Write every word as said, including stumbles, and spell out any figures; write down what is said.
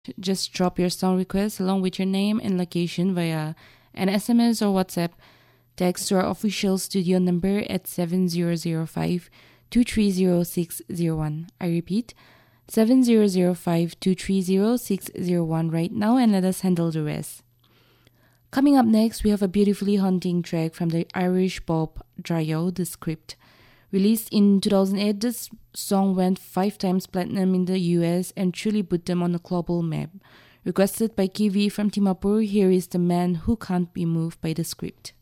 Just drop your song request along with your name and location via an S M S or WhatsApp text to our official studio number at seven zero zero five, two three zero, six zero one. I repeat, seven zero zero five, two three zero, six zero one right now, and let us handle the rest. Coming up next, we have a beautifully haunting track from the Irish pop trio The Script. Released in two thousand eight, this song went five times platinum in the U S and truly put them on a global map. Requested by Kiwi from Timapur, here is The Man Who Can't Be Moved by the Script.